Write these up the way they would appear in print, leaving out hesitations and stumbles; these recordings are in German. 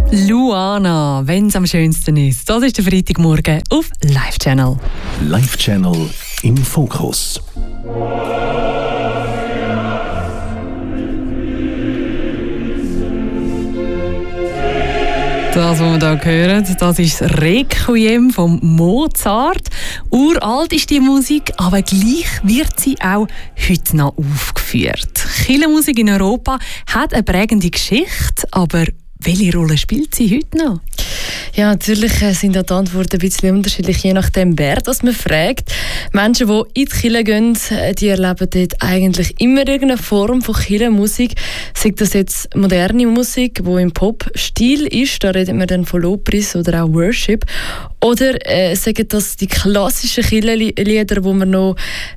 Luana, wenn es am schönsten ist. Das ist der Freitagmorgen auf Live Channel. Live Channel im Fokus. Das, was wir hier hören, das ist das Requiem von Mozart. Uralt ist die Musik, aber gleich wird sie auch heute noch aufgeführt. Kirchenmusik in Europa hat eine prägende Geschichte, aber welche Rolle spielt sie heute noch? Ja, natürlich sind die Antworten ein bisschen unterschiedlich, je nachdem, wer das man fragt. Menschen, die in die Kirche gehen, die erleben dort eigentlich immer irgendeine Form von Kirchenmusik. Sei das jetzt moderne Musik, die im Pop-Stil ist, da reden wir dann von Lobpreis oder auch Worship. Oder sagen das die klassischen Kirchenlieder, die man noch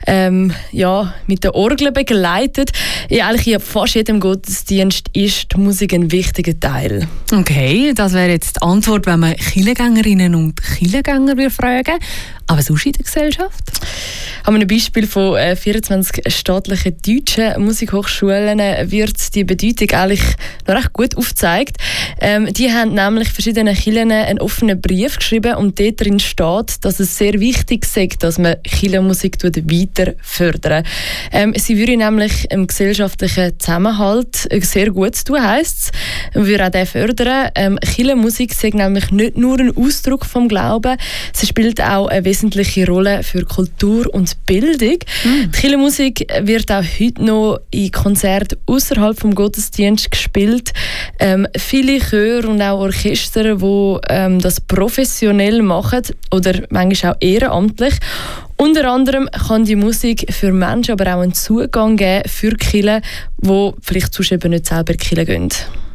mit der Orgel begleitet. Ja, eigentlich in fast jedem Gottesdienst ist die Musik ein wichtiger Teil. Okay, das wäre jetzt die Antwort, wenn man Kirchengängerinnen und Kirchengänger fragen. Aber sonst in der Gesellschaft? An einem Beispiel von 24 staatlichen deutschen Musikhochschulen wird die Bedeutung eigentlich noch recht gut aufgezeigt. Die haben nämlich verschiedenen Kirchen einen offenen Brief geschrieben und dort drin steht, dass es sehr wichtig ist, dass man Kirchenmusik weiter fördern. Sie würde nämlich im gesellschaftlichen Zusammenhalt sehr gut tun, heisst es. Man würde auch den fördern. Kirchenmusik ist nämlich nicht nur ein Ausdruck vom Glauben, sie spielt auch eine wesentliche Rolle für Kultur und Bildung. Die Kirchenmusik wird auch heute noch in Konzerten außerhalb vom Gottesdienst gespielt. Viele Chöre und auch Orchester, die das professionell machen oder manchmal auch ehrenamtlich. Unter anderem kann die Musik für Menschen aber auch einen Zugang geben für Kirchen, die vielleicht sonst eben nicht selber in die Kirche gehen.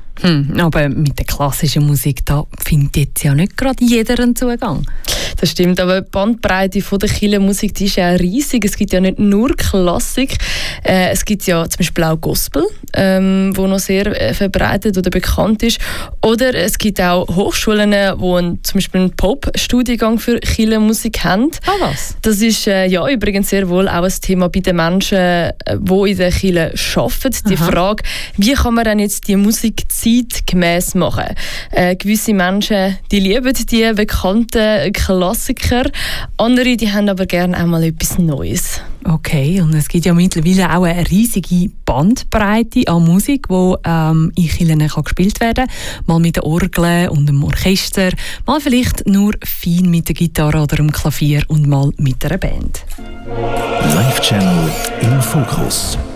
Aber mit der klassischen Musik da findet jetzt ja nicht gerade jeder einen Zugang. Das stimmt, aber die Bandbreite von der Kirchenmusik, die ist ja riesig. Es gibt ja nicht nur Klassik, es gibt ja zum Beispiel auch Gospel, wo noch sehr verbreitet oder bekannt ist. Oder es gibt auch Hochschulen, die zum Beispiel einen Pop-Studiengang für Kirchenmusik haben. Ah, was? Das ist übrigens sehr wohl auch ein Thema bei den Menschen, die in der Kirche arbeiten. Die Frage, wie kann man denn jetzt die Musik zeitgemäss machen? Gewisse Menschen, die lieben die bekannten Klassiker, andere, die haben aber gerne auch mal etwas Neues. Okay, und es gibt ja mittlerweile auch eine riesige Bandbreite an Musik, die in Kirchen gespielt werden kann. Mal mit der Orgel und dem Orchester, mal vielleicht nur fein mit der Gitarre oder dem Klavier und mal mit einer Band. Live Channel im Fokus.